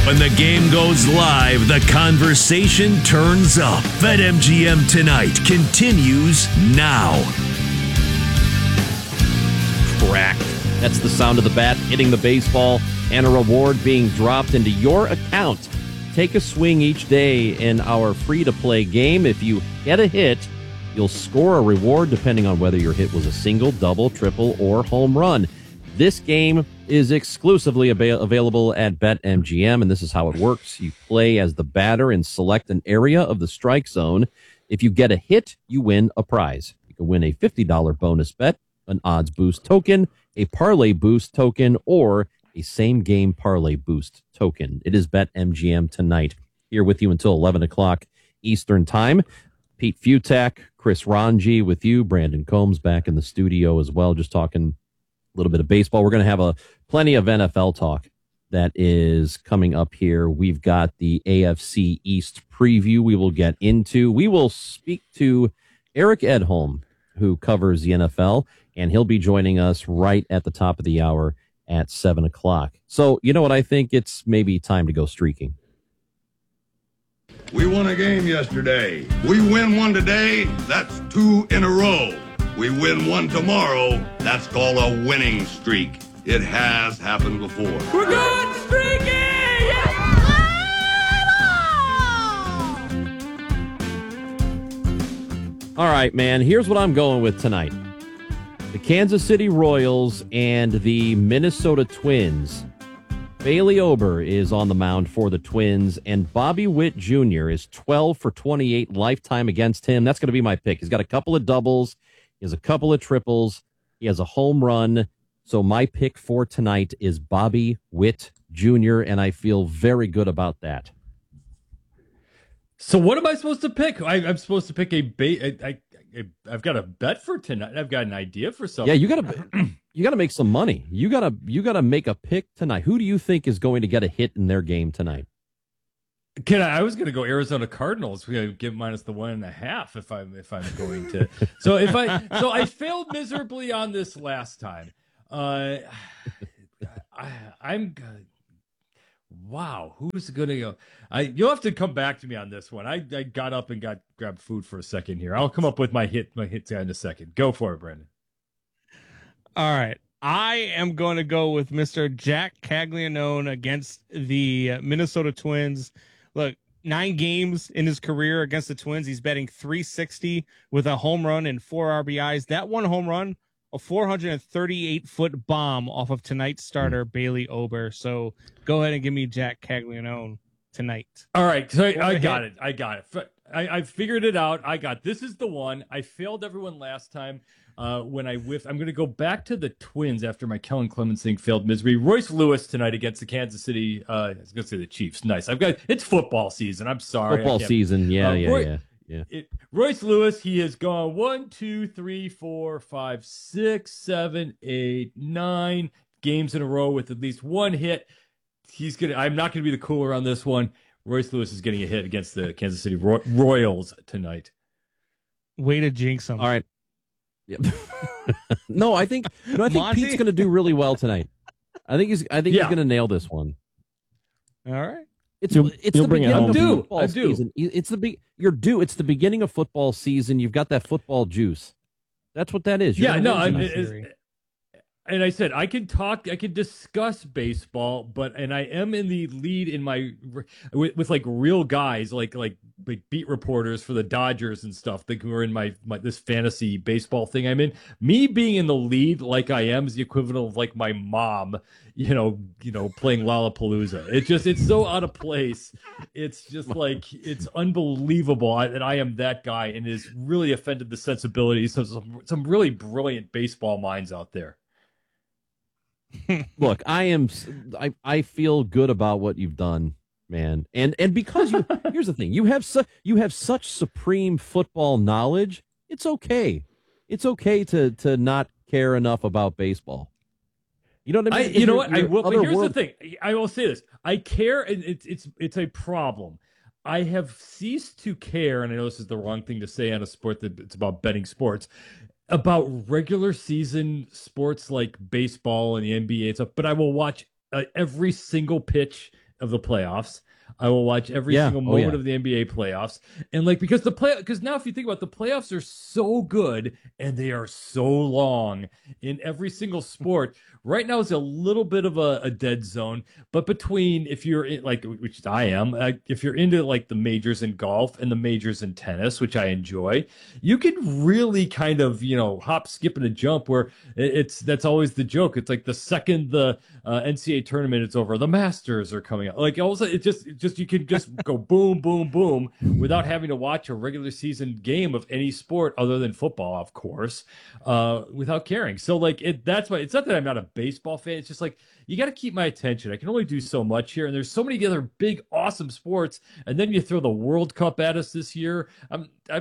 When the game goes live, the conversation turns up. BetMGM Tonight continues now. Crack. That's the sound of the bat hitting the baseball and a reward being dropped into your account. Take a swing each day in our free-to-play game. If you get a hit, you'll score a reward depending on whether your hit was a single, double, triple, or home run. This game is exclusively available at BetMGM, and this is how it works. You play as the batter and select an area of the strike zone. If you get a hit, you win a prize. You can win a $50 bonus bet, an odds boost token, a parlay boost token, or a same-game parlay boost token. It is BetMGM Tonight. Here with you until 11 o'clock Eastern Time. Pete Futak, Chris Ranji with you. Brandon Combs back in the studio as well, just talking a little bit of baseball. We're going to have plenty of NFL talk that is coming up here. We've got the AFC East preview we will get into. We will speak to Eric Edholm, who covers the NFL, and he'll be joining us right at the top of the hour at 7 o'clock. So, you know what? I think it's maybe time to go streaking. We won a game yesterday. We win one today, that's 2 in a row. We win one tomorrow, that's called a winning streak. It has happened before. We're going streaking! Yeah! All right, man, here's what I'm going with tonight. The Kansas City Royals and the Minnesota Twins. Bailey Ober is on the mound for the Twins, and Bobby Witt Jr. is 12 for 28 lifetime against him. That's going to be my pick. He's got a couple of doubles. He has a couple of triples. He has a home run. So my pick for tonight is Bobby Witt Jr., and I feel very good about that. So what am I supposed to pick? I'm supposed to pick I've got a bet for tonight. I've got an idea for something. Yeah, you gotta make some money. You gotta make a pick tonight. Who do you think is going to get a hit in their game tonight? I was going to go Arizona Cardinals. We give minus the 1.5 if I'm going to. So I failed miserably on this last time. I'm good. Wow, who's going to go? You'll have to come back to me on this one. I got up and grabbed food for a second here. I'll come up with my hit guy in a second. Go for it, Brandon. All right. I am going to go with Mr. Jack Caglianone against the Minnesota Twins. Look, 9 games in his career against the Twins. He's batting .360 with a home run and 4 RBIs. That one home run, a 438-foot bomb off of tonight's starter, Bailey Ober. So go ahead and give me Jack Caglianone tonight. All right. So I got it. I figured it out. This is the one. I failed everyone last time when I whiffed. I'm going to go back to the Twins after my Kellen Clemens thing failed misery. Royce Lewis tonight against the Kansas City. I was going to say the Chiefs. Nice. It's football season. I'm sorry. Football season. Yeah. Royce Lewis, he has gone 1, 2, 3, 4, 5, 6, 7, 8, 9 games in a row with at least one hit. I'm not going to be the cooler on this one. Royce Lewis is getting a hit against the Kansas City Royals tonight. Way to jinx him. All right. Yep. No, I think Pete's going to do really well tonight. I think he's going to nail this one. All right. It's the beginning of football season. It's the beginning of football season. You've got that football juice. That's what that is. And I said I can discuss baseball, and I am in the lead in with like real guys, like beat reporters for the Dodgers and stuff, who are in my this fantasy baseball thing I'm in. Me being in the lead like I am is the equivalent of like my mom, playing Lollapalooza. It's so out of place. It's just like it's unbelievable that I am that guy, and it has really offended the sensibilities of some really brilliant baseball minds out there. Look, I feel good about what you've done, man. And because here's the thing, you have such supreme football knowledge, it's okay. It's okay to not care enough about baseball. You know what I mean? Here's the thing. I will say this. I care, and it's a problem. I have ceased to care, and I know this is the wrong thing to say on a sport that it's about betting sports, about regular season sports like baseball and the NBA and stuff, but I will watch every single pitch of the playoffs. I will watch every single moment of the NBA playoffs. And like, because now if you think about it, the playoffs are so good and they are so long in every single sport. Right now it's a little bit of a dead zone, but between, if you're in, like, which I am, if you're into like the majors in golf and the majors in tennis, which I enjoy, you can really kind of, hop, skip, and a jump where that's always the joke. It's like the second the NCAA tournament is over, the Masters are coming out. Like all of a sudden, it just you can just go boom, boom, boom without having to watch a regular season game of any sport other than football, of course, without caring. So like that's why it's not that I'm not a baseball fan. It's just like you got to keep my attention. I can only do so much here, and there's so many other big, awesome sports. And then you throw the World Cup at us this year. I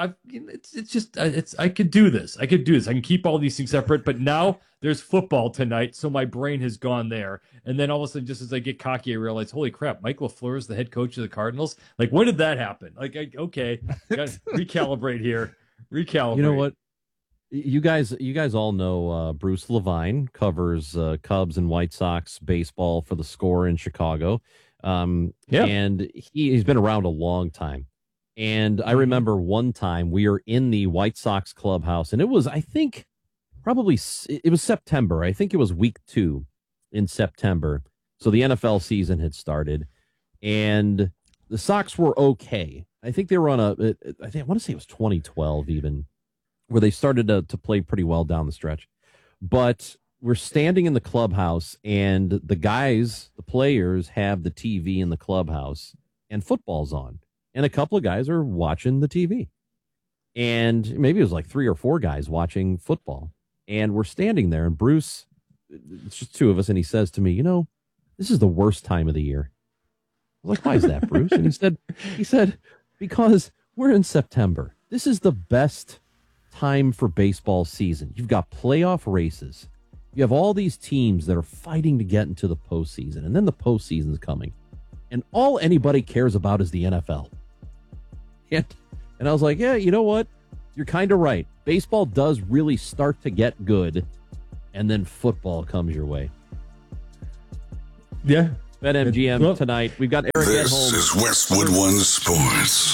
could do this. I can keep all these things separate. But now there's football tonight, so my brain has gone there. And then all of a sudden, just as I get cocky, I realize, holy crap, Mike LaFleur is the head coach of the Cardinals. Like, when did that happen? Like, okay, got to recalibrate here. Recalibrate. You know what? You guys all know Bruce Levine covers Cubs and White Sox baseball for The Score in Chicago. And he's been around a long time. And I remember one time we were in the White Sox clubhouse, and it was, I think, it was September. I think it was week 2 in September. So the NFL season had started, and the Sox were okay. I think they were on I want to say it was 2012 even, where they started to play pretty well down the stretch. But we're standing in the clubhouse, and the players have the TV in the clubhouse, and football's on. And a couple of guys are watching the TV. And maybe it was like 3 or 4 guys watching football. And we're standing there, and Bruce, it's just 2 of us, and he says to me, this is the worst time of the year. I was like, why is that, Bruce? And he said, because we're in September. This is the best time for baseball season. You've got playoff races. You have all these teams that are fighting to get into the postseason, and then the postseason's coming. And all anybody cares about is the NFL. And I was like, yeah, you know what? You're kind of right. Baseball does really start to get good, and then football comes your way. Yeah. BetMGM tonight. We've got Eric at home. This is Westwood One Sports.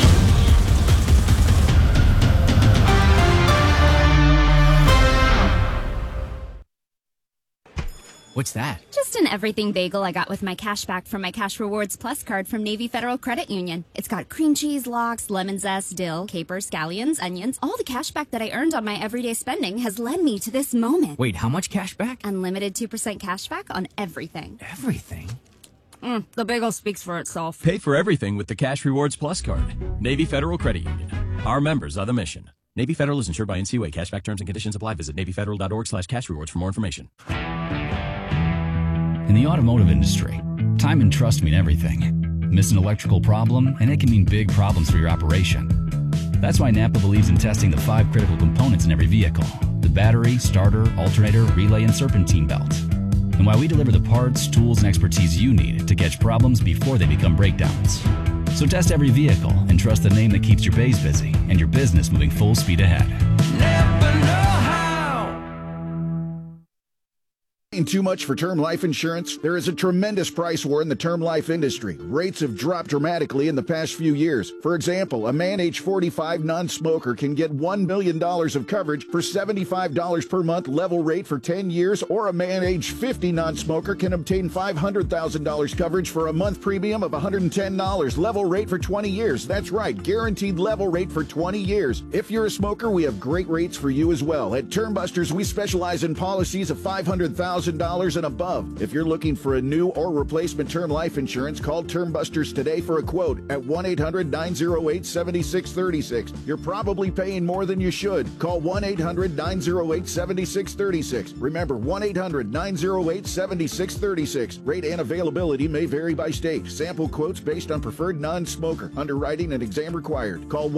What's that? Just an everything bagel I got with my cash back from my Cash Rewards Plus card from Navy Federal Credit Union. It's got cream cheese, lox, lemon zest, dill, capers, scallions, onions. All the cash back that I earned on my everyday spending has led me to this moment. Wait, how much cash back? Unlimited 2% cash back on everything. Everything? The bagel speaks for itself. Pay for everything with the Cash Rewards Plus card. Navy Federal Credit Union. Our members are the mission. Navy Federal is insured by NCUA. Cashback terms and conditions apply. Visit NavyFederal.org/cashrewards for more information. In the automotive industry, time and trust mean everything. Miss an electrical problem, and it can mean big problems for your operation. That's why Napa believes in testing the 5 critical components in every vehicle: the battery, starter, alternator, relay, and serpentine belt. And why we deliver the parts, tools, and expertise you need to catch problems before they become breakdowns. So test every vehicle and trust the name that keeps your bays busy and your business moving full speed ahead. Never know how. Too much for term life insurance? There is a tremendous price war in the term life industry. Rates have dropped dramatically in the past few years. For example, a man age 45 non-smoker can get $1 million of coverage for $75 per month level rate for 10 years, or a man age 50 non-smoker can obtain $500,000 coverage for a month premium of $110 level rate for 20 years. That's right, guaranteed level rate for 20 years. If you're a smoker, we have great rates for you as well. At Term Busters, we specialize in policies of $500,000 and above. If you're looking for a new or replacement term life insurance, call Term Busters today for a quote at 1-800-908-7636. You're probably paying more than you should. Call 1-800-908-7636. Remember, 1-800-908-7636. Rate and availability may vary by state. Sample quotes based on preferred non-smoker. Underwriting and exam required. Call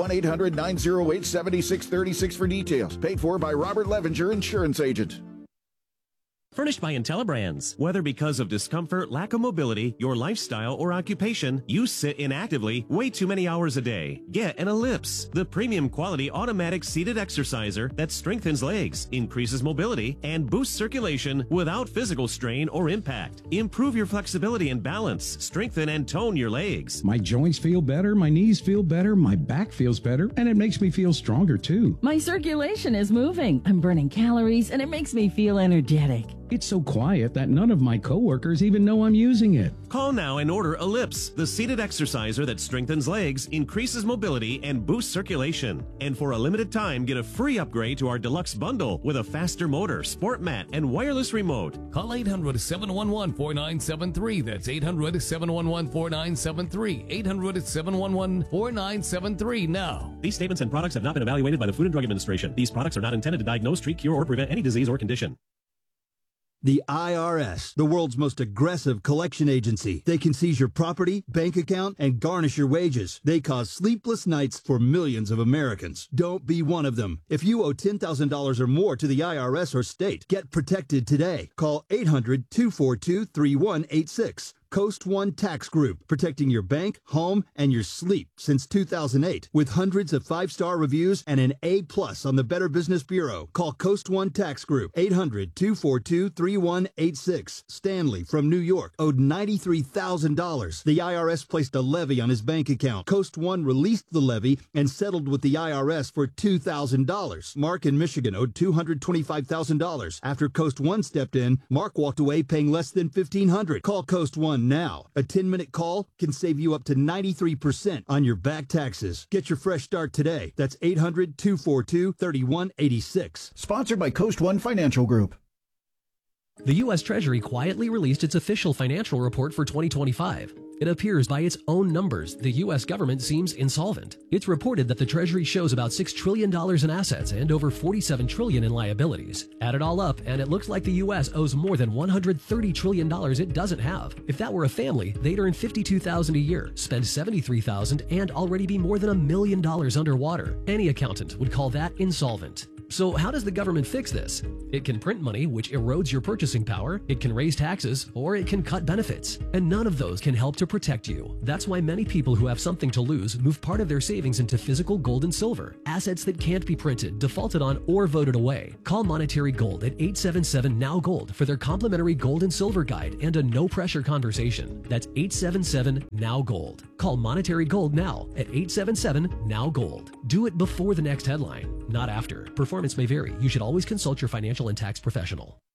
1-800-908-7636 for details. Paid for by Robert Levinger, Insurance Agent. furnished by IntelliBrands. Whether because of discomfort, lack of mobility, your lifestyle, or occupation, you sit inactively way too many hours a day. Get an Ellipse, the premium quality automatic seated exerciser that strengthens legs, increases mobility, and boosts circulation without physical strain or impact. Improve your flexibility and balance, strengthen and tone your legs. My joints feel better, my knees feel better, my back feels better, and it makes me feel stronger too. My circulation is moving. I'm burning calories, and it makes me feel energetic. It's so quiet that none of my coworkers even know I'm using it. Call now and order Ellipse, the seated exerciser that strengthens legs, increases mobility, and boosts circulation. And for a limited time, get a free upgrade to our deluxe bundle with a faster motor, sport mat, and wireless remote. Call 800-711-4973. That's 800-711-4973. 800-711-4973 now. These statements and products have not been evaluated by the Food and Drug Administration. These products are not intended to diagnose, treat, cure, or prevent any disease or condition. The IRS, the world's most aggressive collection agency. They can seize your property, bank account, and garnish your wages. They cause sleepless nights for millions of Americans. Don't be one of them. If you owe $10,000 or more to the IRS or state, get protected today. Call 800-242-3186. Coast One Tax Group, protecting your bank, home, and your sleep since 2008. With hundreds of 5-star reviews and an A+ on the Better Business Bureau. Call Coast One Tax Group, 800-242-3186. Stanley from New York owed $93,000. The IRS placed a levy on his bank account. Coast One released the levy and settled with the IRS for $2,000. Mark in Michigan owed $225,000. After Coast One stepped in, Mark walked away paying less than $1,500. Call Coast One now. A 10-minute call can save you up to 93% on your back taxes. Get your fresh start today. That's 800-242-3186. Sponsored by Coast One Financial Group. The U.S. Treasury quietly released its official financial report for 2025. It appears by its own numbers the U.S. government seems insolvent. It's reported that the Treasury shows about $6 trillion in assets and over $47 trillion in liabilities. Add it all up, and it looks like the U.S. owes more than $130 trillion it doesn't have. If that were a family, they'd earn $52,000 a year, spend $73,000, and already be more than $1 million underwater. Any accountant would call that insolvent. So how does the government fix this? It can print money, which erodes your purchasing power, it can raise taxes, or it can cut benefits. And none of those can help to protect you. That's why many people who have something to lose move part of their savings into physical gold and silver, assets that can't be printed, defaulted on, or voted away. Call Monetary Gold at 877-NOW-GOLD for their complimentary gold and silver guide and a no-pressure conversation. That's 877-NOW-GOLD. Call Monetary Gold now at 877-NOW-GOLD. Do it before the next headline, not after. Performance may vary. You should always consult your financial and tax professional.